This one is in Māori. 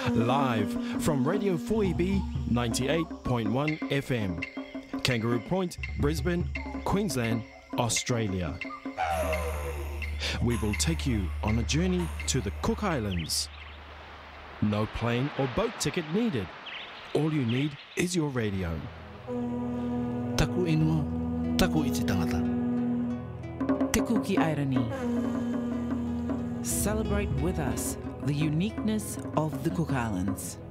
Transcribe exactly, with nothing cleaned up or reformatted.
Live from Radio four E B ninety-eight point one F M, Kangaroo Point, Brisbane, Queensland, Australia. We will take you on a journey to the Cook Islands. No plane or boat ticket needed. All you need is your radio. Taku inua, taku iti tangata. Te Kuki Airani. Celebrate with us the uniqueness of the Cook Islands.